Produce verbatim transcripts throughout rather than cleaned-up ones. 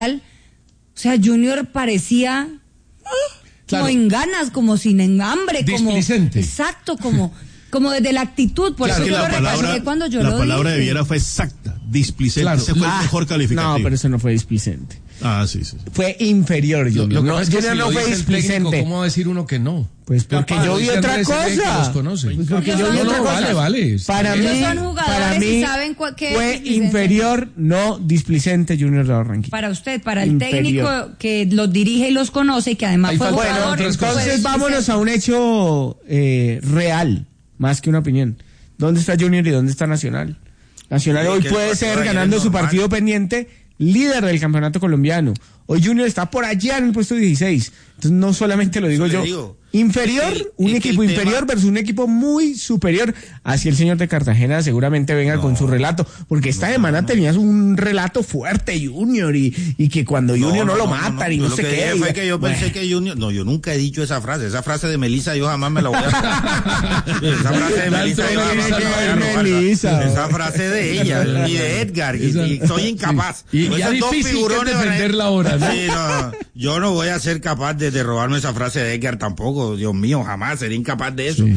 O sea, Junior parecía claro. como en ganas, como sin en hambre, displicente. Como exacto, como como desde la actitud, por claro, eso yo lo recalqué cuando yo la lo La palabra dije. de Viera fue exacta, displicente, claro. ese fue ah, el mejor calificativo. No, pero eso no fue displicente. Ah, sí, sí. Fue inferior, yo. Lo, lo no, que es que si no fue displicente. ¿Cómo va a decir uno que no? Pues porque Capaz, yo vi otra cosa. Pues porque yo vi no, otra no, cosa. Vale, vale. Para mí, para mí saben qué fue inferior, no displicente Junior de Barranquilla. Para usted, para el inferior. Técnico que los dirige y los conoce, que además Ahí fue bueno, jugador. Entonces pues, vámonos a un hecho eh, real, más que una opinión. ¿Dónde está Junior y dónde está Nacional? Nacional sí, hoy puede ser, ganando su partido pendiente, líder del campeonato colombiano. Hoy Junior está por allá en el puesto dieciséis. Entonces no solamente lo digo yo. Digo, inferior, el, un equipo inferior tema... versus un equipo muy superior. Así el señor de Cartagena seguramente venga no, con su relato. Porque esta no, semana no. tenías un relato fuerte, Junior, y, y que cuando Junior no, no, no lo matan no, no, y no sé qué. Lo que fue que yo bueno. pensé que Junior... No, yo nunca he dicho esa frase. Esa frase de Melissa yo jamás me la voy a... esa frase de Melissa yo jamás me la voy a robar. Melissa. Esa frase de ella y de Edgar. Y, y soy incapaz. Sí. Y, y ya difícil que defenderla ahora, ¿no? Sí, no, yo no voy a ser capaz de, de robarme esa frase de Edgar tampoco, Dios mío, jamás sería incapaz de eso. Sí.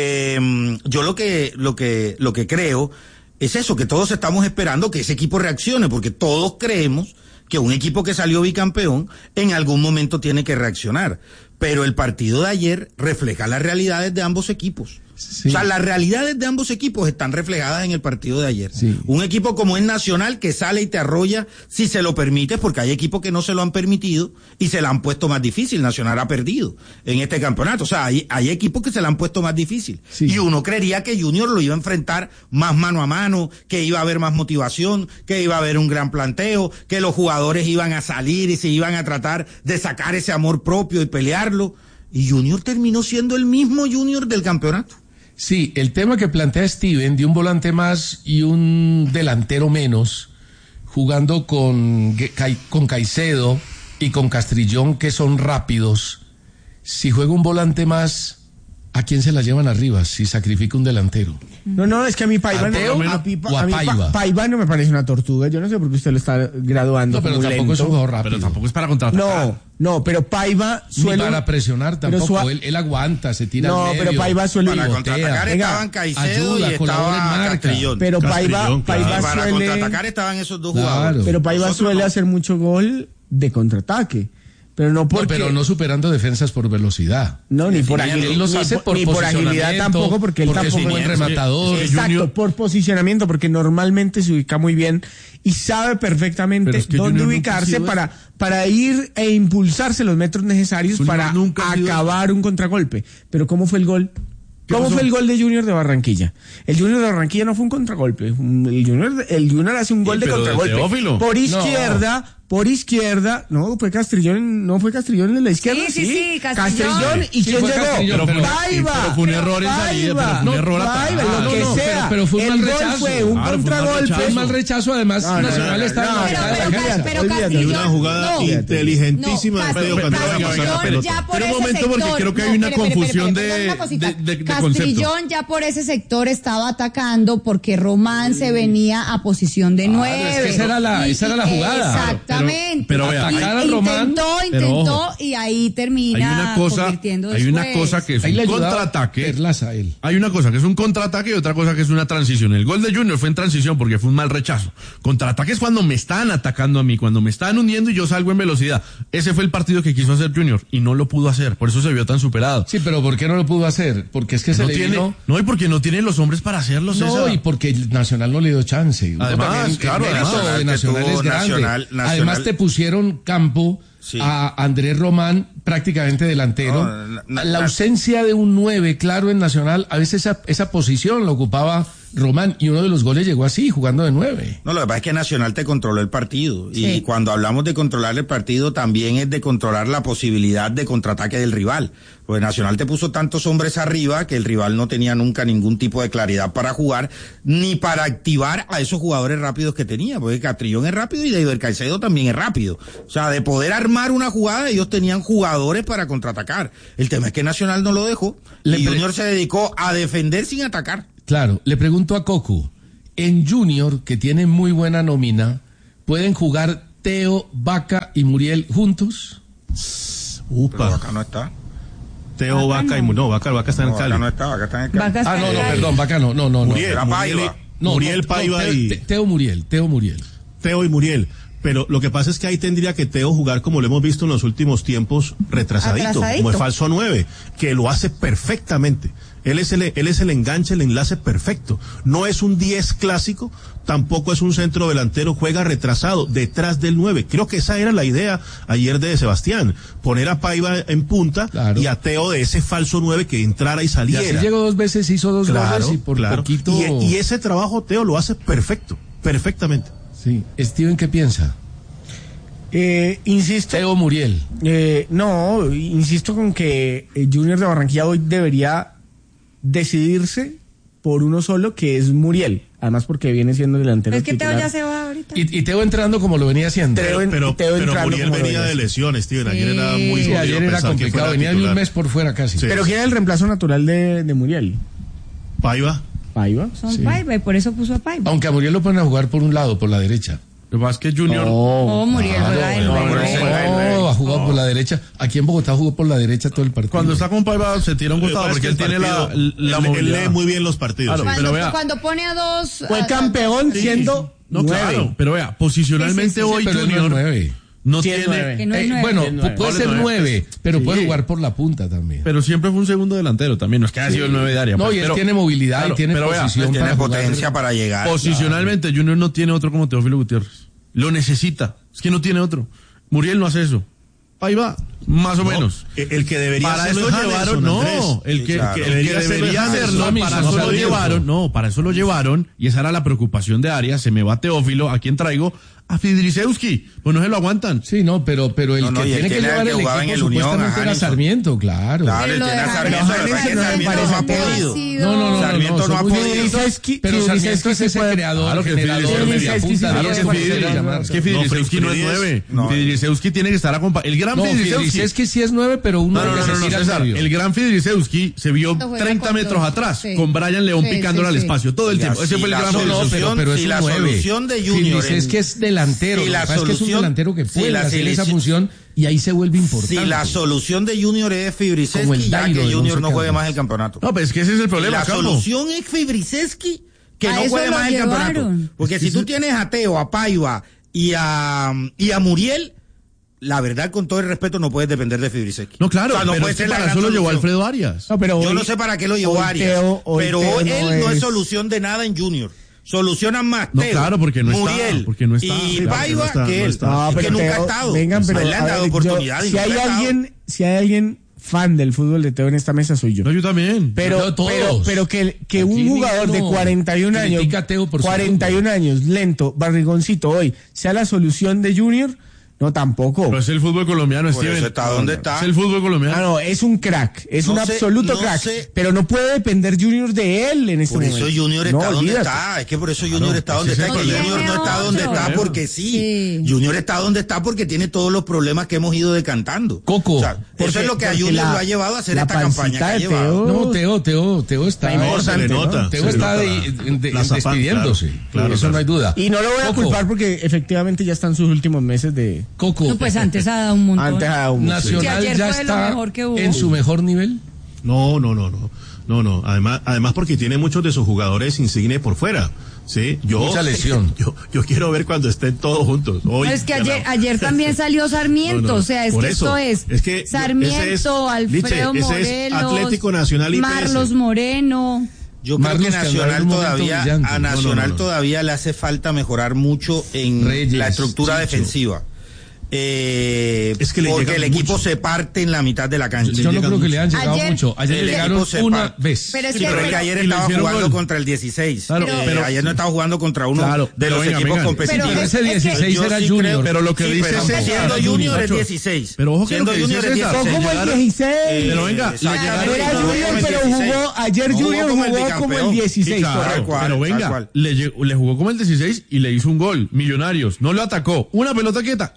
Eh, yo lo que, lo que, lo que creo es eso, que todos estamos esperando que ese equipo reaccione, porque todos creemos que un equipo que salió bicampeón en algún momento tiene que reaccionar. Pero el partido de ayer refleja las realidades de ambos equipos. Sí. O sea, las realidades de ambos equipos están reflejadas en el partido de ayer. Sí. Un equipo como es Nacional que sale y te arrolla si se lo permite, porque hay equipos que no se lo han permitido y se la han puesto más difícil. Nacional ha perdido en este campeonato. O sea, hay, hay equipos que se la han puesto más difícil. Sí. Y uno creería que Junior lo iba a enfrentar más mano a mano, que iba a haber más motivación, que iba a haber un gran planteo, que los jugadores iban a salir y se iban a tratar de sacar ese amor propio y pelearlo. Y Junior terminó siendo el mismo Junior del campeonato. Sí, el tema que plantea Steven de un volante más y un delantero menos, jugando con, con Caicedo y con Castrillón, que son rápidos. Si juega un volante más, ¿a quién se la llevan arriba si sacrifica un delantero? No, no, es que a mí Paiva, no, a, a, Pipa, a mí pa, Paiva no me parece una tortuga. Yo no sé por qué usted lo está graduando. No, pero como tampoco lento. es un jugador rápido. Pero tampoco es para contraatacar. No, no, pero Paiva suele... Ni para presionar tampoco. Su... Él, él aguanta, se tira No, al medio, pero Paiva suele... Para contraatacar estaban Caicedo ayuda, y estaba Castrillón. Pero Paiva, Castrillón, Paiva claro. suele... Para contraatacar estaban esos dos claro. jugadores. Pero Paiva Nosotros suele no. hacer mucho gol de contraataque. Pero no porque... No, pero no superando defensas por velocidad. No, ni por agilidad. Él los hace por ni por agilidad tampoco, porque él porque tampoco es un buen rematador. Exacto, Junior... por posicionamiento, porque normalmente se ubica muy bien y sabe perfectamente es que dónde Junior ubicarse para, para ir e impulsarse los metros necesarios Junior para acabar un contragolpe. Pero ¿cómo fue el gol? ¿Cómo fue el gol de Junior de Barranquilla? El Junior de Barranquilla no fue un contragolpe. El Junior, el Junior hace un gol sí, de contragolpe. De por izquierda, no. por izquierda. No, fue Castrillón, no fue Castrillón en la izquierda. Sí, sí, sí, sí Castrillón. Castrillón. ¿Y sí, quién llegó? Pero, Paiva. Pero fue un error en salida, pero fue un error atrás. Lo que no, sea. Pero, pero fue un el mal gol rechazo. fue un claro, contragolpe. Fue un mal rechazo, además no, no, Nacional no, está no, en no, la pero, pero, pero Castrillón. Una jugada no, inteligentísima no, de medio campo para pasar la pelota. Pero un momento, porque creo que hay una confusión de concepto. Castrillón ya por ese sector estaba atacando porque Román se venía a posición de nueve. Ah, es que esa era la, esa era la jugada. Exactamente. Pero, pero vea, atacar a Román. Intentó, intentó y ahí termina hay una cosa, convirtiendo hay una después. cosa que es un contraataque. A él. Hay una cosa que es un contraataque y otra cosa que es una transición. El gol de Junior fue en transición porque fue un mal rechazo. Contraataque es cuando me están atacando a mí, cuando me están hundiendo y yo salgo en velocidad. Ese fue el partido que quiso hacer Junior y no lo pudo hacer. Por eso se vio tan superado. Sí, pero ¿por qué no lo pudo hacer? Porque es que se no le tiene, vino... No, y porque no tiene los hombres para hacerlo. No, César. y porque el Nacional no le dio chance. Además, también, claro, el además, mérito de Nacional es grande. Nacional, Nacional. Además te pusieron campo sí. a Andrés Román prácticamente delantero. No, na, na, la ausencia de un nueve claro en Nacional, a veces esa, esa posición la ocupaba Román y uno de los goles llegó así, jugando de nueve. No, lo que pasa es que Nacional te controló el partido sí. y cuando hablamos de controlar el partido también es de controlar la posibilidad de contraataque del rival. Pues Nacional te puso tantos hombres arriba que el rival no tenía nunca ningún tipo de claridad para jugar ni para activar a esos jugadores rápidos que tenía, porque Castrillón es rápido y David Caicedo también es rápido. O sea, de poder armar una jugada ellos tenían jugadores para contraatacar. El tema es que Nacional no lo dejó Le y Junior se dedicó a defender sin atacar. Claro, le pregunto a Cocu, en Junior, que tiene muy buena nómina, pueden jugar Teo, Vaca y Muriel juntos? Upa. Pero acá no está. Teo, Vaca y no, Vaca, Vaca está en No, Cali. acá no está, acá está en el Cali. Vaca está Ah, no, en no, Cali. perdón, Vaca no, no, no. no. Muriel, Era Muriel, Paiva. No, Muriel no, no, Paiva Teo, y Te- Teo Muriel, Teo Muriel. Teo y Muriel. Pero lo que pasa es que ahí tendría que Teo jugar como lo hemos visto en los últimos tiempos, retrasadito, Atrasadito. como el falso nueve, que lo hace perfectamente. Él es el, él es el enganche, el enlace perfecto. No es un diez clásico, tampoco es un centro delantero, juega retrasado, detrás del nueve. Creo que esa era la idea ayer de Sebastián, poner a Paiva en punta Claro. y a Teo de ese falso nueve que entrara y Y saliera. así llegó dos veces, hizo dos Claro, goles y por claro. poquito... Y, y ese trabajo Teo lo hace perfecto, perfectamente. Sí. Steven, ¿qué piensa? Eh, insisto. Teo Muriel. Eh, no, insisto con que el Junior de Barranquilla hoy debería decidirse por uno solo, que es Muriel. Además porque viene siendo delantero Es que Teo titular. ya se va ahorita. Y, y Teo entrando como lo venía haciendo. Teo Pero, en- pero, Teo pero entrando Muriel como lo venía venía. de lesiones, Steven. Ayer Sí. era muy Sí, jodido ayer era pensar que complicado, fuera venía de un titular. mes por fuera casi. Sí. Pero ¿quién era el reemplazo natural de, de Muriel? Paiva. Paiva. Son Paiva y por eso puso a Paiva. Aunque a Muriel lo ponen a jugar por un lado, por la derecha. Lo que pasa es que Junior... Oh, Muriel juega de no, nueve. no, no, No, ha jugado por la derecha. Aquí en Bogotá jugó por la derecha todo el partido. Cuando está con Paiva se tira un costado Eh, porque él tiene la, la él, él movilidad. lee muy bien los partidos. Claro, Cuando, pero vea. cuando pone a dos... Fue a- campeón siendo No, nueve. claro, pero vea, posicionalmente Sí, sí, sí, hoy pero él no es Junior nueve. no Sí, es tiene... nueve. Que no es Eh, nueve. bueno, Es nueve. puede Vale, ser nueve. nueve, pero Sí. puede jugar por la punta también. Pero siempre fue un segundo delantero también, no es que haya sido el nueve de área. No, pues, y él pero- tiene movilidad claro, y tiene pero vea, posición Tiene para jugar. potencia para llegar. Posicionalmente Junior no tiene otro como Teófilo Gutiérrez. Lo necesita, es que no tiene otro. Muriel no hace eso. Ahí va, más o No, menos. el el que debería Para hacerlo eso es llevaron, Jamerson, Andrés. no, el que, Sí, claro. el que Debería debería, hacerlo es hacerlo, Jamerson, para no eso lo Jamerson. llevaron, no, para eso lo llevaron, y esa era la preocupación de Arias, se me va Teófilo, ¿a quién traigo? A Fidrisewski, pues no se lo aguantan. Sí, no, pero, pero el No, no, que y el tiene que que era llevar el el que jugaba en equipo el Unión, supuestamente a era Harrison. Sarmiento, claro. Claro, Pero el lo tiene de a Jamerson Sarmiento, lo que pasa es que no me Sarmiento parece no ha que podido. sido- No, no, no, no, Sarmiento no, no ha son muy podido. distintos, Fidrisewski- pero Sarmiento Fidrisewski es sí ese puede- creador, Claro que generador, Fidrisewski- media punta, Fidrisewski diez, sí como puede quiera ser. llamar. Es que Fidrisewski no es Fidrisewski nueve. no. Fidrisewski tiene que estar acompañado. El gran No, Fidrisewski. Fidrisewski sí es nueve, pero uno No, no, que no, se no, no, tira al César. medio. El gran Fidrisewski se vio Cuando juega treinta con metros dos. atrás, Sí. con Brian León Sí, picándole sí, al sí. espacio todo el Ya, tiempo. Ese si fue el la gran No, no, solución- pero, Fidrisewski. pero es si un la nueve. solución de Junior Fidrisewski en- es delantero. si lo la que pasa es que es un solución- delantero que si puede la hacer esa solución- función y ahí se vuelve importante. Si la solución de Junior es Como el Fibrisewski, ya Dairo que de Junior Once no juegue Caldas. más el campeonato. No, pero es que ese es el Y problema, la Campo. solución es Fibrisewski, que A no eso juegue lo más el campeonato. llevaron. Porque si tú tienes a Teo, a Paiva y a, y a Muriel, la verdad, con todo el respeto, no puedes depender de Fibrisewski. No, claro, O sea, no pero puede es que ser la para gran eso lo llevó solución. Alfredo Arias. No, pero Yo hoy- no sé para qué lo llevó hoy Arias, Teo- hoy pero Teo hoy no él no es es- solución de nada en Junior. Solucionan más No, Teo, claro, porque no está, Muriel porque no está. y Claro, porque Paiva no está, que no él, está. No, y pero que nunca Teo- ha estado. Vengan, pero A él le han a dado ver, yo- oportunidad y si nunca hay ha estado. alguien, si hay alguien fan del fútbol de Teo en esta mesa soy yo. No, yo también. Pero, No, todos. pero, pero que, que Aquí un jugador de ninguno cuarenta y un años, critica a Teo por su cuarenta y un años, lento, barrigoncito hoy, sea la solución de Junior, no tampoco. Pero es el fútbol colombiano, Por Steven. eso está donde está. Es el fútbol colombiano. Ah, no, es un crack, es No un sé, absoluto no crack, sé. pero no puede depender Junior de él en este Por momento. eso Junior No, está donde olvídate. está. Es que por eso Junior está donde ese está. es Que el problema. Junior no está Tiene donde otro. está porque sí. Sí. Junior está donde está porque tiene todos los problemas que hemos ido decantando. Coco, O sea, eso porque- es lo que a porque Junior la- lo ha llevado a hacer la esta campaña que pancita ha de llevado. Teo- No, Teo, Teo, Teo está, Está No, se le importante, nota. ¿no? Teo se le está nota de- la- de- la zapa- despidiéndose. claro, claro, Eso claro. no hay duda. Y no lo voy a Coco, culpar porque efectivamente ya están sus últimos meses de... Coco, No, pues antes ha dado un montón. Antes ha dado mucho. Sí, Nacional ayer ya fue lo está mejor que hubo. en su mejor nivel. No, no, no, no. No, no. Además, además porque tiene muchos de sus jugadores insigne por fuera. Sí, yo. Mucha lesión. Yo, yo quiero ver cuando estén todos juntos. Hoy, No, es que ayer, ganamos. ayer también salió Sarmiento, No, no, o sea, es por que eso. esto es, Es que yo- Sarmiento, ese es- Alfredo Liche, ese es Morelos, Atlético Nacional y P S. Marlos Moreno. Yo Marlos creo que tendrá Nacional un momento todavía, brillante. a No, Nacional no, no, no. todavía le hace falta mejorar mucho en Reyes, la estructura Chicho. defensiva. Eh, Es que le porque llegan el equipo mucho. se parte en la mitad de la cancha. Yo no llegan creo que le hayan llegado Ayer- mucho. Ayer el le llegaron equipo se una parte. vez. Pero es Sí, que, pero es que pero- ayer y le estaba hicieron jugando gol. contra el dieciséis. Claro, Eh, pero- ayer no estaba jugando contra uno Claro, de pero los venga, equipos venga. competitivos. Pero Pero ese es que- dieciséis Yo era sí Junior. creo- Pero lo que sí, dice pero César, siendo Junior, Junior es macho. dieciséis. Pero ojo que Siendo lo que Junior dice es César, dieciséis. Jugó como el llegaron- dieciséis. Pero venga, Eh, le exactamente, llegaron- Era jugó Junior, como el pero dieciséis. jugó, ayer No jugó Junior como el jugó como el bicampeón. dieciséis. Sí, claro. correcto. Tal cual, pero tal venga, cual. le, lle- le jugó como el dieciséis y le hizo un gol. Millonarios, no lo atacó. Una pelota quieta y le hizo un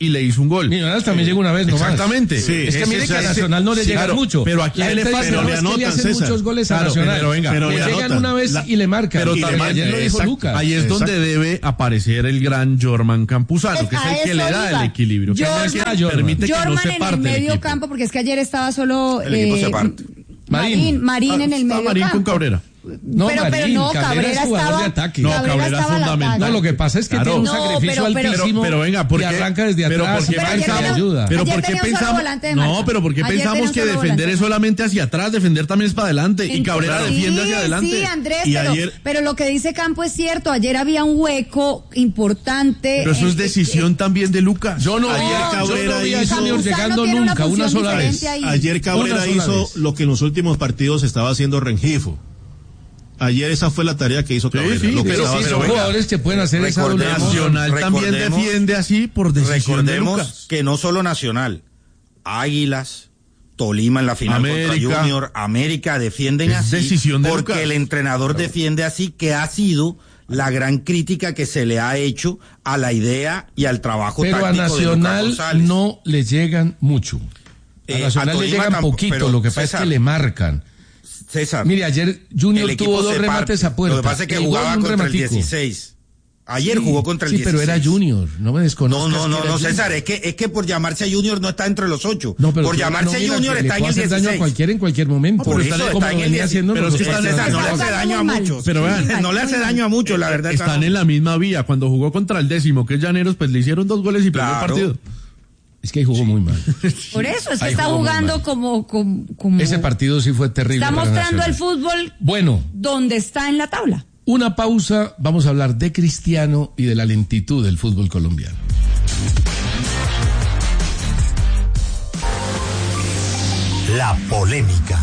un gol. Millonarios también llega una vez nomás. Exactamente. Sí, Es que ese- mire que a ese- Nacional no le sí, llega claro, mucho. pero aquí La le gente falta- dice, pero no, le es que anotan, hacen César. muchos goles a Claro, Nacional. pero venga, pero le le llegan anotan. una vez La- y le marcan. Pero Y le también, ayer lo dijo exacto, Lucas. ahí es donde Exacto. debe aparecer el gran Jorman Campuzano, que es A el que eso le da iba. el equilibrio, que Jorman- es el que permite que no Jorman se en parte el el medio equipo. campo, porque es que ayer estaba solo El equipo se parte. Marín, Marín. Marín Ah, en el está medio Marín campo. con Cabrera. No, pero, pero Marín, no, Cabrera Cabrera es jugador estaba, de ataque. No, Cabrera Cabrera es estaba al fundamental. ataque. No, lo que pasa es que Claro. tiene un No, sacrificio pero- pero- altísimo pero venga, ¿por y qué? arranca desde Pero atrás. ¿por qué y Pero ayer marca, tenía- ayuda. Pero Ayer ¿por qué tenía un solo pensamos? volante de No, marca. pero ¿por qué Ayer tenía pensamos un que solo defender volante. es solamente hacia atrás, defender también es para adelante y Cabrera Sí, defiende hacia adelante? Sí, Andrés, y pero, ayer, pero lo que dice Campo es cierto. Ayer había un hueco importante. pero eso en- es decisión también de Lucas. Yo no vi Ayer a Cabrera yo no vi a hizo- Junior Campuzano llegando tiene una nunca, una función sola vez. diferente ahí. Ayer Cabrera Una sola hizo vez. lo que en los últimos partidos estaba haciendo Rengifo. Ayer esa fue la tarea que hizo Cabrera. sí, lo que Pero estaba sí, haciendo. son venga, jugadores que pueden hacer esa doble recordemos- función. Nacional también recordemos- defiende así por decisión de Recordemos Lucas. que no solo Nacional, Águilas, Tolima en la final América. contra Junior, América defienden Es así decisión de porque Lucas. el entrenador defiende así, que ha sido la gran crítica que se le ha hecho a la idea y al trabajo Pero a táctico de Lucas Nacional González. no le llegan mucho. A Eh, Nacional a le Tolima llegan tampoco, poquito, pero, lo que pasa César, es que le marcan. César, Mire, ayer Junior el equipo tuvo dos se remates parte. a puerta. Lo que pasa es que El gol, jugaba un contra el rematico. dieciséis. Ayer Sí, jugó contra el sí, dieciséis. pero era Junior, no me No, desconozcas. no, no, que era no, Junior. César, es que, es que por llamarse Junior no está entre los ocho. No, pero por tiene una llamarse nómina Junior que está le en puede el hacer daño a dieciséis. cualquiera en cualquier momento. Por Pero eso está está como en el venía dieciséis. haciendo Pero los es que otros están- César, no le partidos. hace Está daño a muy mal. muchos. Pero Muy vean, mal, no le muy hace mal. daño a muchos, la verdad. Están estamos- en la misma vía. Cuando jugó contra el décimo, que es Llaneros, pues le hicieron dos goles y perdió el Claro. partido. Es que ahí jugó muy mal. Por eso es que Ahí está jugó muy jugando mal. como, como, como- Ese partido sí fue terrible. Está para mostrando el Nacional. fútbol Bueno, donde está en la tabla. una pausa, vamos a hablar de Cristiano y de la lentitud del fútbol colombiano. La polémica.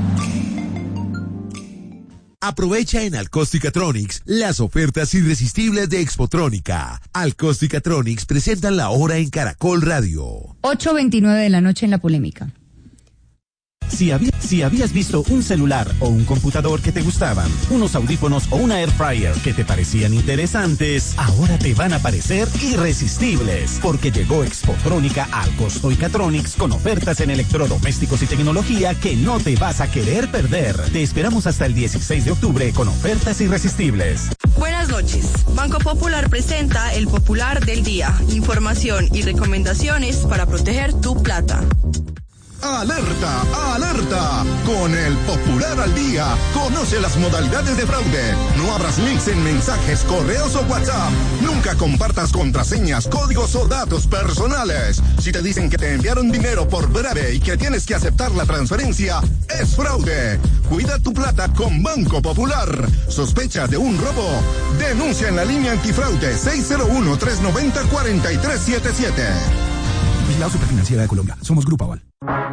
Aprovecha en Alcosticatronics las ofertas irresistibles de Expotrónica. Alcosticatronics presentan la hora en Caracol Radio. ocho veintinueve de la noche en la polémica. Si, habí- si habías visto un celular o un computador que te gustaban, unos audífonos o una air fryer que te parecían interesantes, ahora te van a parecer irresistibles, porque llegó Expotrónica al Costo Icatronics con ofertas en electrodomésticos y tecnología que no te vas a querer perder. Te esperamos hasta el dieciséis de octubre con ofertas irresistibles. Buenas noches. Banco Popular presenta el Popular del Día. Información y recomendaciones para proteger tu plata. ¡Alerta! ¡Alerta! Con el Popular al Día, conoce las modalidades de fraude. No abras links en mensajes, correos o WhatsApp. Nunca compartas contraseñas, códigos o datos personales. Si te dicen que te enviaron dinero por breve y que tienes que aceptar la transferencia, es fraude. Cuida tu plata con Banco Popular. ¿Sospechas de un robo? Denuncia en la línea antifraude seis cero uno, tres nueve cero, cuatro tres siete siete. Vigilado Superfinanciera de Colombia. Somos Grupo Aval.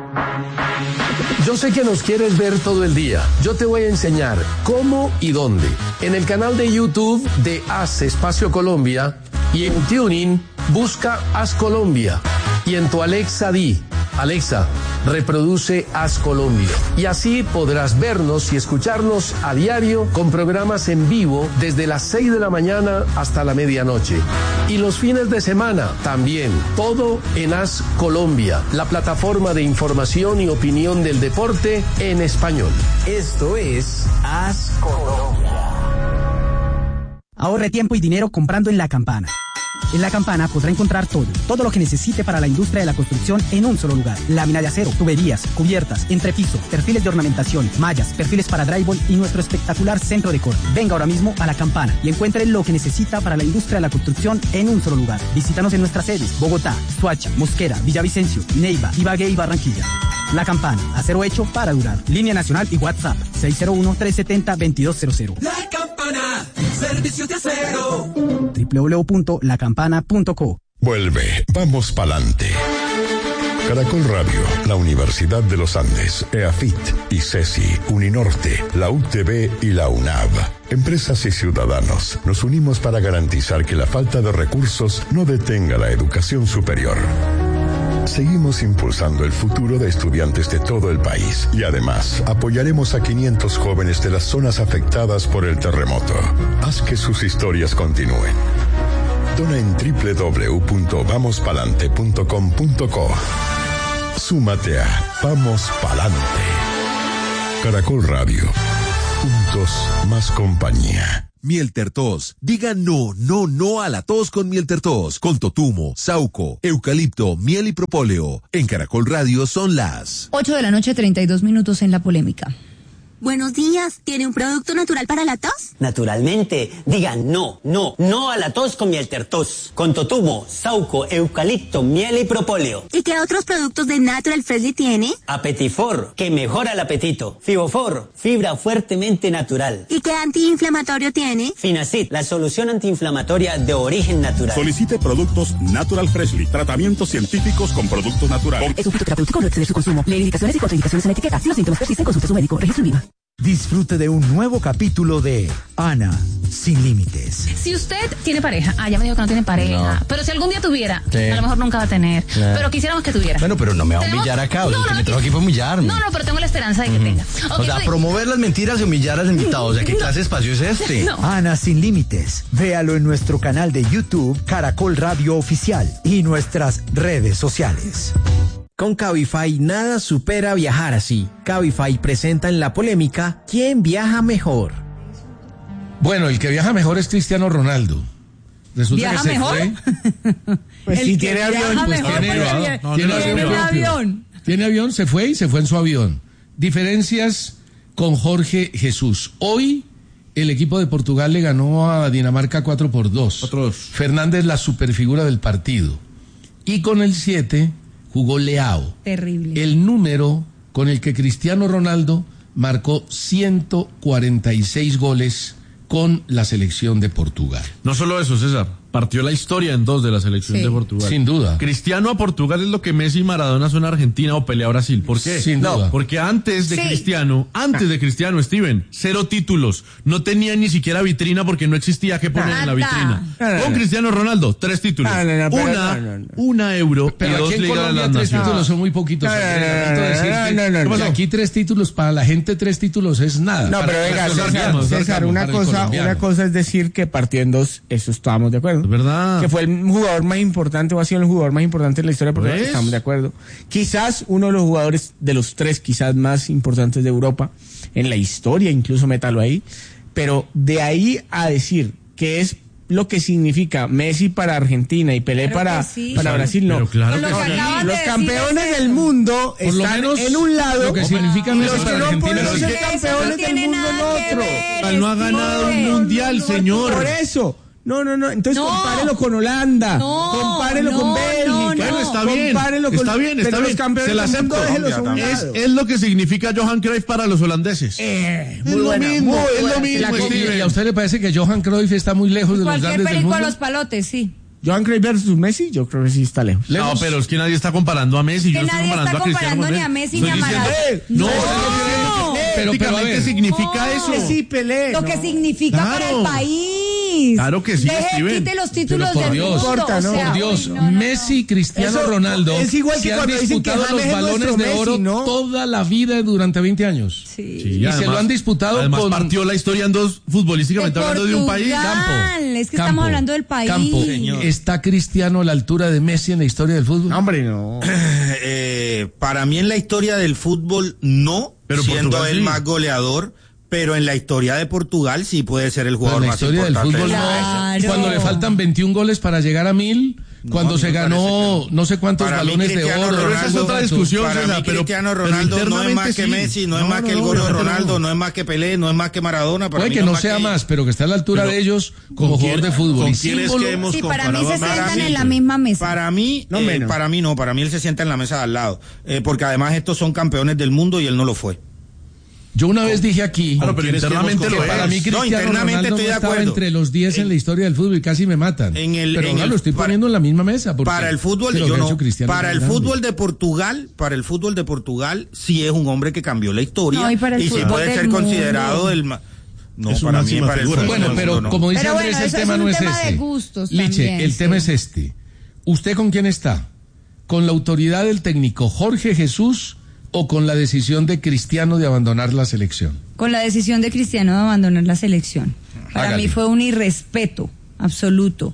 Yo sé que nos quieres ver todo el día. Yo te voy a enseñar cómo y dónde. En el canal de YouTube de Haz Espacio Colombia y en TuneIn busca Haz Colombia. Y en tu Alexa di, Alexa, reproduce Haz Colombia. Y así podrás vernos y escucharnos a diario con programas en vivo desde las seis de la mañana hasta la medianoche. Y los fines de semana también. Todo en Haz Colombia, la plataforma de información y opinión del deporte en español. Esto es Haz Colombia. Ahorre tiempo y dinero comprando en La Campana. En La Campana podrá encontrar todo, todo lo que necesite para la industria de la construcción en un solo lugar. Lámina de acero, tuberías, cubiertas, entrepiso, perfiles de ornamentación, mallas, perfiles para drywall y nuestro espectacular centro de corte. Venga ahora mismo a La Campana y encuentre lo que necesita para la industria de la construcción en un solo lugar. Visítanos en nuestras sedes: Bogotá, Soacha, Mosquera, Villavicencio, Neiva, Ibagué y Barranquilla. La Campana, acero hecho para durar. Línea nacional y WhatsApp seis cero uno, tres siete cero, dos dos cero cero. La Campana, servicios de acero. doble u doble u doble u punto la campana punto co. Vuelve, vamos pa'lante. Caracol Radio, la Universidad de los Andes, EAFIT, ICESI, Uninorte, la U T B y la UNAV. Empresas y ciudadanos, nos unimos para garantizar que la falta de recursos no detenga la educación superior. Seguimos impulsando el futuro de estudiantes de todo el país y además apoyaremos a quinientos jóvenes de las zonas afectadas por el terremoto. Haz que sus historias continúen. Dona en doble u doble u doble u punto vamos palante punto com punto co. Súmate a Vamos Palante. Caracol Radio. Juntos más compañía. Mieltertos. Diga no, no, no a la tos con Mieltertos. Con totumo, sauco, eucalipto, miel y propóleo. En Caracol Radio son las ocho de la noche, treinta y dos minutos en La Polémica. Buenos días, ¿tiene un producto natural para la tos? Naturalmente, digan no, no, no a la tos con Mieltertos, con totumo, sauco, eucalipto, miel y propóleo. ¿Y qué otros productos de Natural Freshly tiene? Apetifor, que mejora el apetito. Fibofor, fibra fuertemente natural. ¿Y qué antiinflamatorio tiene? Finacid, la solución antiinflamatoria de origen natural. Solicite productos Natural Freshly, tratamientos científicos con productos naturales. Es un fitoterapéutico, no excede su consumo. Lee indicaciones y contraindicaciones en la etiqueta. Si los síntomas persisten, consulte a su médico. Registro IVA. Disfrute de un nuevo capítulo de Ana Sin Límites. Si usted tiene pareja, ah, ya me dijo que no tiene pareja, no. Pero si algún día tuviera, sí. A lo mejor nunca va a tener, no. Pero quisiéramos que tuviera. Bueno, pero no me va a humillar acá, o sea, no, no, que me trajo aquí para humillarme. No, no, pero tengo la esperanza de que uh-huh. tenga. Okay, o sea, promover las mentiras y humillar al invitado, o sea, ¿qué no. clase de espacio es este? No. Ana Sin Límites, véalo en nuestro canal de YouTube, Caracol Radio Oficial, y nuestras redes sociales. Con Cabify nada supera viajar así. Cabify presenta en La Polémica ¿quién viaja mejor? Bueno, el que viaja mejor es Cristiano Ronaldo. Resulta ¿Viaja que se mejor? fue. Pues si tiene avión, pues tiene, tiene, no, tiene, tiene avión avión. Tiene avión, se fue y se fue en su avión. Diferencias con Jorge Jesús. Hoy el equipo de Portugal le ganó a Dinamarca cuatro por dos. Otros. Fernández, la superfigura del partido. Y con el siete jugó Leao. Terrible. El número con el que Cristiano Ronaldo marcó ciento cuarenta y seis goles con la selección de Portugal. No solo eso, César, partió la historia en dos de la selección sí. de Portugal. Sin duda. Cristiano a Portugal es lo que Messi y Maradona son a Argentina o Pelé a Brasil. ¿Por qué? Sin no, duda. Porque antes de sí. Cristiano, antes de Cristiano, Steven, cero títulos. No tenía ni siquiera vitrina porque no existía que poner Nada. en la vitrina. No, no, Con no. Cristiano Ronaldo, tres títulos. No, no, no, una, no, no, no. una euro pero y dos aquí en ligas Colombia de las tres naciones. títulos son muy poquitos. Aquí tres títulos, para la gente tres títulos es nada. No, pero venga, César, César una cosa, una cosa es decir que partió en dos, eso estábamos de acuerdo. Es verdad. Que fue el jugador más importante o ha sido el jugador más importante en la historia de Portugal, ¿Ves? Estamos de acuerdo. Quizás uno de los jugadores de los tres quizás más importantes de Europa en la historia, incluso métalo ahí, pero de ahí a decir que es lo que significa Messi para Argentina y Pelé para, sí. para Brasil, no. Pero claro que sí. Los campeones del mundo Por lo están menos en un lado, lo que significa Messi los que para no Argentina pueden ser es campeones del mundo en otro. Él no ha ganado un mundial, señor. Por eso. No, no, no. Entonces no. compárelo con Holanda. No, compárelo no, con Bélgica. No, no. Bueno, está bien. Compárelo con, está bien, está bien. Se la acepto. Es, es lo que significa Johan Cruyff para los holandeses. Eh, es, lo buena, mismo, es lo mismo, es lo mismo. ¿Y a usted le parece que Johan Cruyff está muy lejos de los grandes del mundo? Cualquier película a los palotes, sí. Johan Cruyff versus Messi, yo creo que sí está lejos. No, pero es que nadie está comparando a Messi. Que yo nadie estoy comparando está comparando a ni a Messi ni a Maradona. No, no. Pero, pero a ver, ¿qué significa eso? Sí, Pelé. Lo no. que significa claro. para el país. Claro que sí, Deje, Steven. quite los títulos por del Dios, mundo. Corta, ¿no? O sea, por Dios, uy, no, no, Messi, Cristiano Eso Ronaldo es igual que se han cuando dicen que disputado los balones de Messi, oro ¿no? toda la vida durante veinte años. Sí. Sí, y además, se lo han disputado además con... partió la historia en dos, futbolísticamente hablando, de un país. Campo. Es que Campo, estamos hablando del país. Campo. ¿Está Cristiano a la altura de Messi en la historia del fútbol? No, hombre, no. eh, para mí en la historia del fútbol no, pero siendo Portugal, el sí. más goleador. Pero en la historia de Portugal sí puede ser el jugador más importante. En la historia del fútbol claro. no. Cuando le faltan veintiún goles para llegar a mil, no, cuando se ganó no sé cuántos balones de oro. Ronaldo, esa es otra discusión. Para César, mí pero, Cristiano Ronaldo pero no es más que sí. Messi, no, no es más no, que el no, gol de no, Ronaldo, no. no es más que Pelé, no es más que Maradona. Para Puede mí que no, no más sea que... más, pero que está a la altura pero, de ellos como jugador de fútbol. ¿Con y quién es que hemos sí, para mí comparado? se sientan mí, en la misma mesa. Para mí, no eh, para mí no, para mí él se sienta en la mesa de al lado. Eh, porque además estos son campeones del mundo y él no lo fue. Yo una vez dije aquí, claro, pero internamente lo para es. mí Cristiano no, internamente Ronaldo estoy de no estaba acuerdo. entre los diez en, en la historia del fútbol y casi me matan. En el, pero en no, el, lo estoy para, poniendo en la misma mesa. Para el fútbol, yo no. Para el fútbol de Portugal, para el fútbol de Portugal, sí es un hombre que cambió la historia no, y, para el y sí puede ser mundo. considerado el no, es para mí, para el fútbol. Bueno, pero no. Como dice pero Andrés, bueno, el tema es no es tema este. De gustos Liche, también, el sí. tema es este. ¿Usted con quién está? ¿Con la autoridad del técnico Jorge Jesús o con la decisión de Cristiano de abandonar la selección? Con la decisión de Cristiano de abandonar la selección. Para Hágale. mí fue un irrespeto absoluto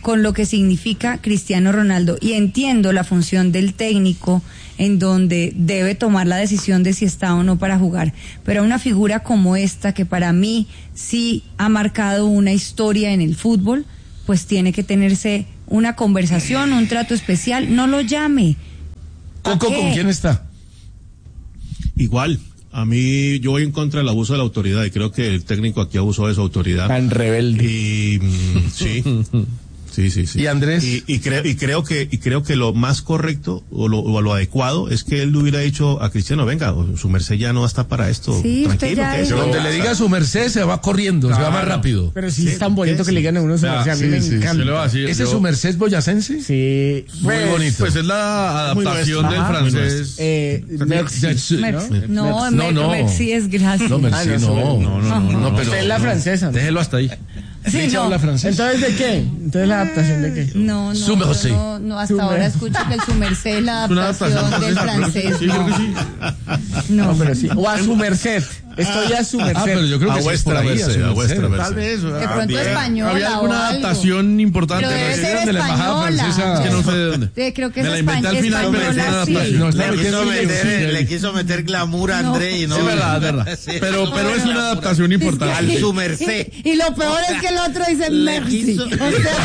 con lo que significa Cristiano Ronaldo. Y entiendo la función del técnico en donde debe tomar la decisión de si está o no para jugar. Pero una figura como esta, que para mí sí ha marcado una historia en el fútbol, pues tiene que tenerse una conversación, un trato especial. No lo llame. Coco, ¿con quién está? Igual. A mí, yo voy en contra del abuso de la autoridad y creo que el técnico aquí abusó de su autoridad. Tan rebelde. Y mm, sí, sí, sí, sí. ¿Y Andrés? Y, y, creo, y creo que y creo que lo más correcto o lo, o lo adecuado es que él le hubiera dicho a Cristiano, venga, su merced ya no está para esto. Sí, tranquilo. usted ya Que Donde le diga su merced se va corriendo, Claro. se va más rápido. Pero sí, es tan bonito que le digan a uno su merced, a mí sí, me sí, encanta. se lo va a decir. ¿Ese es Yo- su merced boyacense? Sí. Muy Pues, bonito. Pues es la Muy adaptación nuestro. del Ajá. Muy francés. Eh, merci, Merci. ¿no? No, No, Mer- no. Merci es gracias. No, Merci, Ah, no, no. no, No, no, no, no, pero... Usted es la francesa, ¿no? Déjelo hasta ahí. Sí, Richard no. habla francés. Entonces, ¿de qué? Entonces, ¿la adaptación de qué? No, no, Su yo merced. no, no, hasta Su ahora merced. escucho que el su merced es la Es una adaptación adaptación del francesa, francés. sí, creo que sí. No, No, pero sí. O a su merced. Estoy a su merced. Ah, pero yo creo que A sí es por vuestra ahí, a su merced, a vuestra merced. merced. Tal vez. de pronto española Había o alguna algo. adaptación importante. Pero debe ¿no? ser de la embajada española. francesa. Es que no sé de dónde. Sí, creo que Me es la inventé al españ- final, pero es una española, sí. adaptación. No, está Le quiso, metiendo meter, sí, le quiso meter glamour a No. André y no. Es verdad, es verdad. Sí. Pero, pero es una adaptación importante. Al su merced. Y, y lo peor es que el otro dice Le merci. quiso- O sea,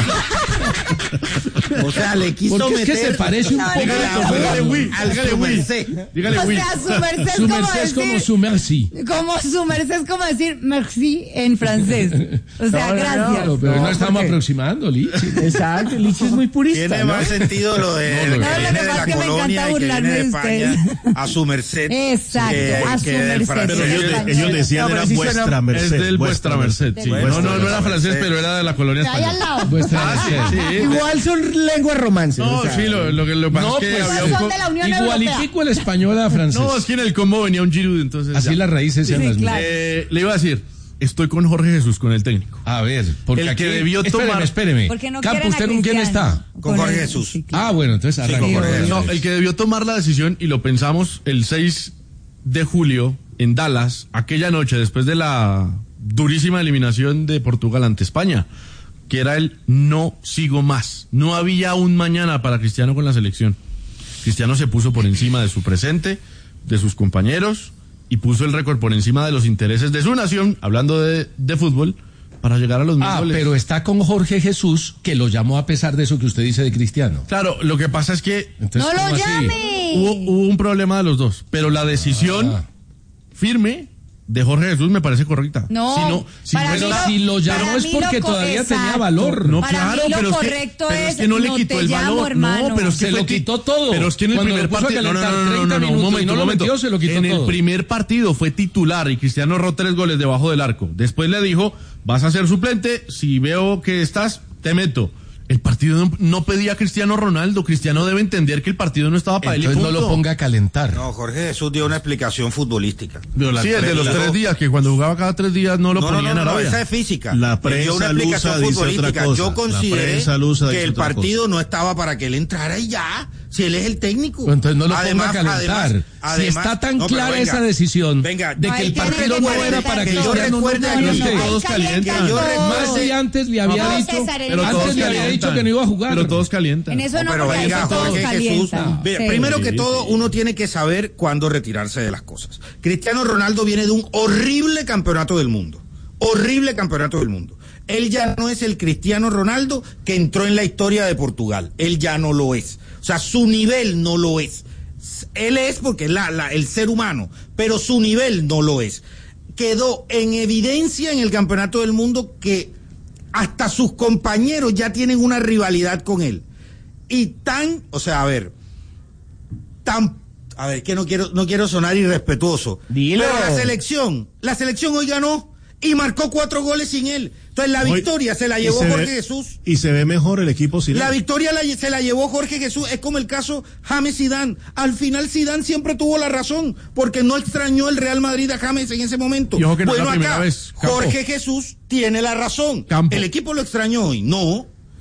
O sea, le quiso Porque es meter. que se parece un No, poco dígale, dígale, oui, al dígale, su oui. merced. Dígale, o oui. sea, su merced es Su como merced es como decir, su merci. como su merced es como decir merci en francés. O sea, No, no, gracias. no, Pero no, No, estamos porque- aproximando, Lichi. Exacto, Lichi es muy purista, Tiene ¿no? más sentido lo de No, el no, que no, lo que viene de pasa la es que me colonia encanta y que viene burlarme de de España a su merced. Exacto, que- a su que el merced. francés- Pero ellos, Española. ellos decían No, pero era sí vuestra suena- merced. Es del vuestra merced. Sí, No, no, no era francés, merced. pero era de la colonia Ahí al española. lado. Vuestra merced. Sí. Igual son lenguas romances. No, o sea, sí, lo, lo que lo que pasa No, es que pues, había un son co- de la Unión Europea. Igualitico el español a francés. No, es que en el combo venía un Giroud, entonces. Así ya. las raíces sean Sí, las claro. mismas. Eh, le iba a decir, estoy con Jorge Jesús, con el técnico. A ver, porque El aquí... que debió espéreme, tomar- espéreme. Porque no Campo, quieren a ¿usted con quién Cristiano. está? Con Jorge el- Jesús. sí, claro. Ah, bueno, entonces Sí, arranque. con Jorge No, Jesús. el que debió tomar la decisión, y lo pensamos el seis de julio en Dallas, aquella noche, después de la durísima eliminación de Portugal ante España, que era el no sigo más. No había un mañana para Cristiano con la selección. Cristiano se puso por encima de su presente, de sus compañeros, y puso el récord por encima de los intereses de su nación, hablando de, de fútbol, para llegar a los mil Ah, goles. pero está con Jorge Jesús, que lo llamó a pesar de eso que usted dice de Cristiano. Claro, lo que pasa es que Entonces, No lo ¿cómo así? llame. hubo, hubo un problema de los dos, pero la decisión Ah. firme de Jorge Jesús me parece correcta. No, si no, si para no mí es Pero la- lo- si lo llamó para es mí porque lo co- todavía tenía exacto. valor. No, Para claro, mí lo pero es que, correcto pero es es, que no le no quitó te el llamo, valor. hermano. No, pero es que Se fue lo ti- quitó todo. Pero es que en el Cuando primer lo puso a partido, no, no, calentar no, no, treinta no, no, un minutos y momento, no un lo momento. metió, se lo quitó en el todo. primer partido fue titular y Cristiano erró tres goles debajo del arco. Después le dijo, vas a ser suplente, si veo que estás, te meto. El partido no, no pedía a Cristiano Ronaldo. Cristiano debe entender que el partido no estaba para él y Entonces no punto. lo ponga a calentar. No, Jorge Jesús dio una explicación futbolística. Sí, el de los Dijo- tres días, que cuando jugaba cada tres días no lo No, no, ponían no, a no, Arabia. esa es física. La Él dio prensa una explicación lusa dice otra futbolística. cosa. Yo La consideré prensa lusa que dice el otra partido no estaba para que él entrara y ya. Si él es el técnico. Pero entonces no lo Además- ponga a calentar. además- si además- está tan no, pero clara venga, esa decisión venga, de que Ahí el tiene partido que no era calentar para que yo Cristiano, no, recuerde no, que no, usted- no. todos calientan. yo Más recuerde- si antes le había No, dicho, César, en Pero eso todos antes le había calientan. dicho que no iba a jugar. Pero todos calientan. En eso no, No, pero porque venga, eso todos Jorge Jesús. calientan. Ve, Sí. Primero que Sí, todo, sí. uno tiene que saber cuándo retirarse de las cosas. Cristiano Ronaldo viene de un horrible campeonato del mundo. Horrible campeonato del mundo. Él ya no es el Cristiano Ronaldo que entró en la historia de Portugal. Él ya no lo es. O sea, su nivel no lo es. Él es porque es la, la, el ser humano, pero su nivel no lo es. Quedó en evidencia en el campeonato del mundo que hasta sus compañeros ya tienen una rivalidad con él. Y tan, o sea, a ver, tan, a ver, que no quiero, no quiero sonar irrespetuoso. Dilo. Pero la selección, la selección hoy ganó y marcó cuatro goles sin él. Entonces la Hoy- victoria se la y llevó se ve- Jorge Jesús. Y se ve mejor el equipo sin La él. victoria la- se la llevó Jorge Jesús, es como el caso James Zidane. Al final Zidane siempre tuvo la razón, porque no extrañó el Real Madrid a James en ese momento. Y ojo que no es bueno, la primera acá, vez, Campo. Jorge Jesús tiene la razón. Campo. El equipo lo extrañó hoy, no.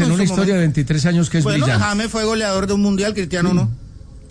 en una historia de veintitrés años que es bueno, brillante. James fue goleador de un mundial, Cristiano no.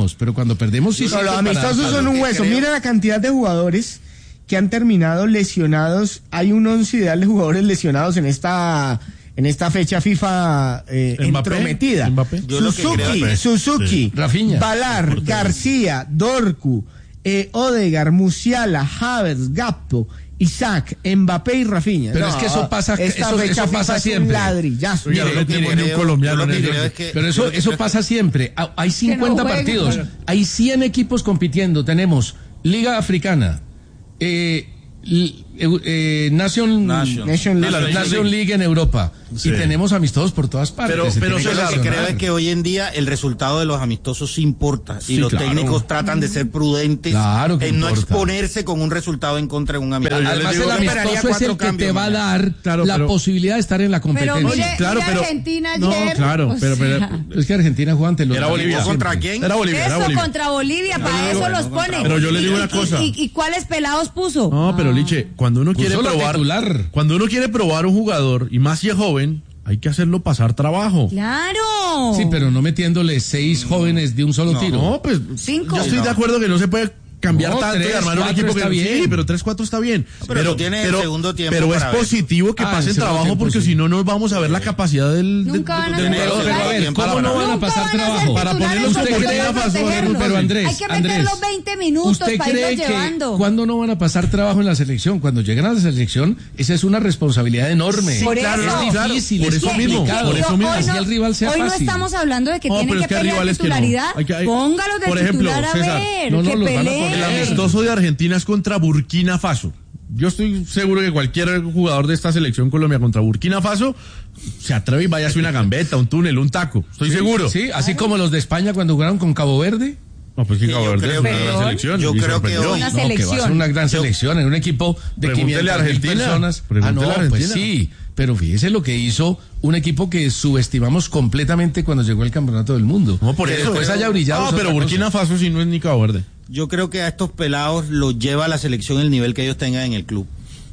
ganamos, pero cuando perdemos sí. No, sirve los para- amistosos para son lo un que hueso. creo. Mira la cantidad de jugadores que han terminado lesionados. Hay un once ideal de jugadores lesionados en esta en esta fecha FIFA eh, entrometida. Mbappé. Yo lo que Suzuki, creo es- Suzuki, Sí. Rafinha. Balar, García, Dorcu, eh, Odegaard, Musiala, Havertz, Gappo, Isaac, Mbappé y Rafinha. Pero No, es que eso pasa, esta eso, fecha eso FIFA pasa es un siempre. ladrillazo. Oiga, Mire, lo que mire, pone un creo- colombiano yo lo en que el- creo es que- Pero yo eso, lo que eso creo es que- pasa siempre. Ah, Hay cincuenta jueguen. partidos, hay cien equipos compitiendo. Tenemos Liga Africana, eh, l- eh, Nation, Nation. Nation League. la Nation League en Europa. Sí. Y tenemos amistosos por todas partes. Pero- Se pero tiene Yo lo que seleccionar. creo es que hoy en día el resultado de los amistosos sí importa y Sí, los claro. técnicos tratan de ser prudentes Claro que en no importa. exponerse con un resultado en contra de un amistoso. Pero yo Además, les digo- el yo esperaría amistoso es cuatro el que cambios te va a mañana. dar Claro, la pero- posibilidad de estar en la Pero competencia. mire, claro, mire pero- Argentina no, ayer. claro, o pero- pero- sea, Es que Argentina juega ante los Era Bolivia. siempre. ¿Contra quién? Era Bolivia, era Eso Bolivia. contra Bolivia, para digo, eso no, los contra pone. Pero yo le digo ¿Y- una y- cosa. ¿Y, y cuáles pelados puso? No, pero Liche, cuando uno Puso quiere la probar, titular. cuando uno quiere probar un jugador y más si es joven, hay que hacerlo pasar trabajo. Claro. Sí, pero no metiéndole seis jóvenes de un solo tiro. No, pues Cinco. yo estoy de acuerdo que no se puede cambiar No, tanto y tres, armar un cuatro equipo que está bien. sí, pero tres cuatro está bien. pero tú tienes el segundo tiempo pero es para ver. positivo que Ah, el pasen segundo trabajo tiempo, porque sí. si no no vamos a ver la capacidad del de- Nunca van a del ser jugador. Pero, pero a ver, Tiempo ¿cómo para no ver. van a Nunca pasar van a ser trabajo? Para titulares ponerlos porque como hay que Burkina Faso, protegerlos. pero Andrés, Hay que Andrés, meter los veinte minutos ¿Usted para cree irlos llevando. que cuando no van a pasar trabajo en la selección? Cuando llegan a la selección, esa es una responsabilidad enorme. Sí, Por claro, eso. es difícil, Por es eso mismo, complicado. por eso mismo. Hoy Así no, el rival sea hoy no fácil. estamos hablando de que No, tienen pero que es que hay pelear rivales que no. titularidad. Hay que- hay- Póngalos de por ejemplo, titular a César, ver, no, no, que los van a peleen. poner. El amistoso de Argentina es contra Burkina Faso. Yo estoy seguro que cualquier jugador de esta selección Colombia contra Burkina Faso se atreve y vaya a hacer una gambeta, un túnel, un taco. Estoy Sí, seguro. Sí, así como los de España cuando jugaron con Cabo Verde. No, pues que Sí, Cabo yo Verde es creo una que- gran selección. yo y creo que sorprendió. hoy- Una No, que va a ser selección. una gran selección, en un equipo de Pregúntele quinientas a mil Argentina, personas. Ah, pregúntele no, a pues Argentina. sí, pero fíjese lo que hizo un equipo que subestimamos completamente cuando llegó el campeonato del mundo. No, por que eso. después haya brillado. No, es pero otra Burkina cosa. Faso sí no es ni Cabo Verde. Yo creo que a estos pelados los lleva a la selección el nivel que ellos tengan en el club.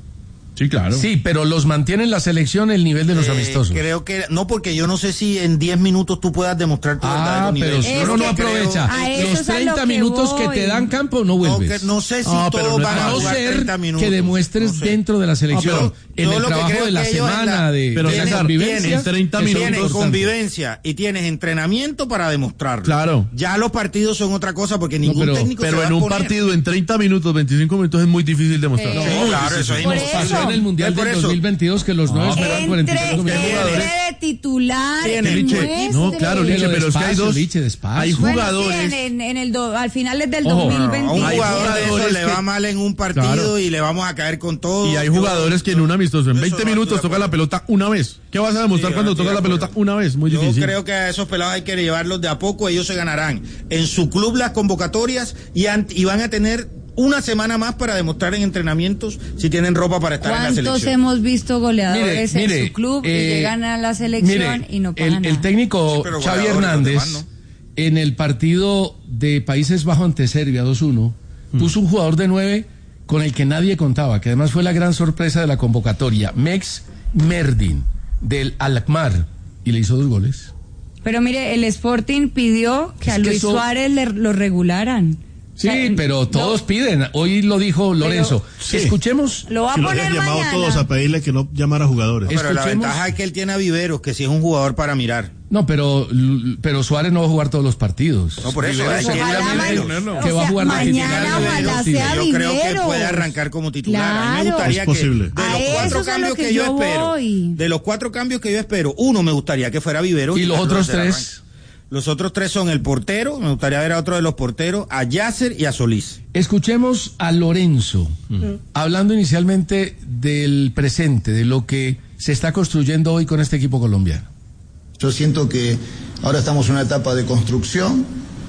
Sí, claro. Sí, pero los mantiene en la selección el nivel de los Eh, amistosos. Creo que no, porque yo no sé si en diez minutos tú puedas demostrar tu Ah, verdadero nivel. pero si Es uno no que aprovecha a eso los es a lo treinta que minutos que voy. te dan campo, no No, vuelves. que no sé si No, pero todos no es van a A no jugar ser treinta minutos. que demuestres No sé. dentro de la selección, No, en yo el lo que trabajo creo de la que ellos en semana, la- de, Pero de César, las vivencias, tienes treinta que son minutos. Tienes importantes. convivencia y tienes entrenamiento para demostrarlo. Claro. Ya los partidos son otra cosa porque ningún pero- técnico se Pero va en a un poner. partido en treinta minutos, veinticinco minutos es muy difícil demostrar. Sí. Sí, Muy claro, difícil. eso es Por imposible. eso. Pasó en el Mundial Por del eso. dos mil veintidós que los nueve esperaban cuarenta y Entre, cinco minutos. entre de titular. Tiene, Liche, muestre. no, claro, Liche, Pero pero es que hay despacio, dos. Liche, despacio. Hay Bueno, jugadores. sí, en, en, en el do- al finales del Ojo, A un dos mil veintidós. Hay jugador de jugadores esos le que- va mal en un partido Claro. y le vamos a caer con todo. Y hay Yo- jugadores que en un amistoso, en yo eso veinte no minutos estoy de toca la pelota una vez. ¿Qué vas a demostrar Sí, cuando yo estoy tocas la de acuerdo. pelota una vez? Muy Yo difícil. creo que a esos pelados hay que llevarlos de a poco, ellos se ganarán en su club las convocatorias y, an- y van a tener una semana más para demostrar en entrenamientos si tienen ropa para estar en la ¿Cuántos selección. hemos visto goleadores Mire, mire, en su club eh, y llegan a la selección Mire, y no pasa el, nada? el técnico Sí, pero Xavi goleadores, los Hernández, demás no. en el partido de Países Bajos ante Serbia dos uno, puso un jugador de nueve con el que nadie contaba, que además fue la gran sorpresa de la convocatoria, Mex Merdin, del Alkmaar, y le hizo dos goles. Pero mire, el Sporting pidió que Es a que Luis eso- Suárez le, lo regularan. Sí, O sea, pero no, todos piden. Hoy lo dijo Lorenzo. Sí. Escuchemos. Lo va a Si lo poner habían llamado mañana. todos a pedirle que no llamara jugadores. Pero la escuchemos- ventaja es que él tiene a Viveros, que sí es un jugador para mirar. No, pero, pero Suárez no va a jugar todos los partidos. No, por eso, Viveros hay se que queda Ojalá Viveros, mañana- que o va a sea, jugar de mañana titular. ojalá Sí. sea Yo creo que Viveros. puede arrancar como titular. a mí me Claro. gustaría Es que posible. de A los eso cuatro es a cambios lo que, que yo yo espero, voy. de los cuatro cambios que yo espero, uno me gustaría que fuera Viveros ¿Y los Carlos otros Alcaraz tres? arranque. Los otros tres son el portero, me gustaría ver a otro de los porteros, a Yasser y a Solís. Escuchemos a Lorenzo, hablando inicialmente del presente, de lo que se está construyendo hoy con este equipo colombiano. Yo siento que ahora estamos en una etapa de construcción,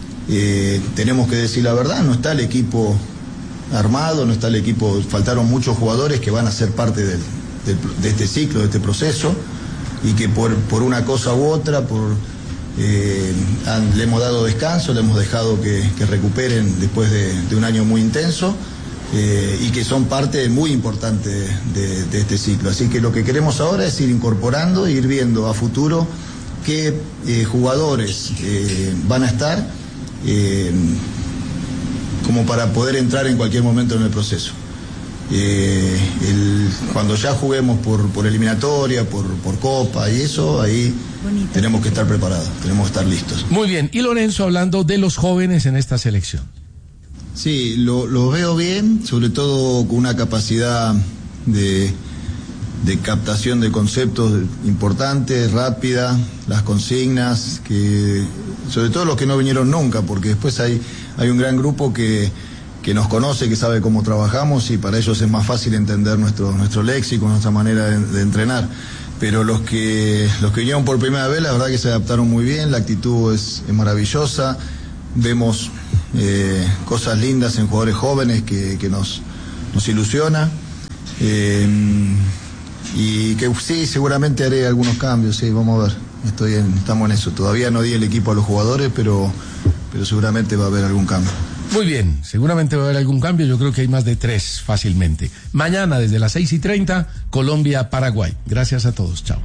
eh, tenemos que decir la verdad, no está el equipo armado, no está el equipo, faltaron muchos jugadores que van a ser parte del, del- de este ciclo, de este proceso, y que por, por una cosa u otra, por, eh, han- le hemos dado descanso, le hemos dejado que, que recuperen después de, de un año muy intenso. Eh, y que son parte muy importante de, de este ciclo. Así que lo que queremos ahora es ir incorporando, ir viendo a futuro qué eh, jugadores eh, van a estar eh, como para poder entrar en cualquier momento en el proceso. Eh, el, cuando ya juguemos por, por eliminatoria, por, por Copa y eso, ahí bonito, tenemos que estar preparados, tenemos que estar listos. Muy bien, y Lorenzo, hablando de los jóvenes en esta selección. Sí, lo, lo veo bien, sobre todo con una capacidad de, de captación de conceptos importantes, rápida, las consignas, que sobre todo los que no vinieron nunca, porque después hay, hay un gran grupo que, que nos conoce, que sabe cómo trabajamos y para ellos es más fácil entender nuestro, nuestro léxico, nuestra manera de, de entrenar. Pero los que, los que vinieron por primera vez, la verdad que se adaptaron muy bien, la actitud es, es maravillosa, vemos Eh, cosas lindas en jugadores jóvenes que, que nos, nos ilusiona eh, y que sí, seguramente haré algunos cambios, sí, vamos a ver, estoy en, estamos en eso, todavía no di el equipo a los jugadores, pero, pero seguramente va a haber algún cambio. Muy bien, seguramente va a haber algún cambio, yo creo que hay más de tres fácilmente. Mañana desde las seis y treinta, Colombia-Paraguay. Gracias a todos, chao.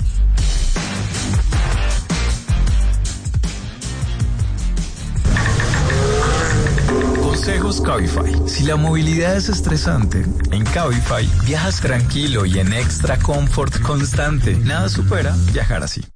Consejos Cabify. Si la movilidad es estresante, en Cabify viajas tranquilo y en extra comfort constante. Nada supera viajar así.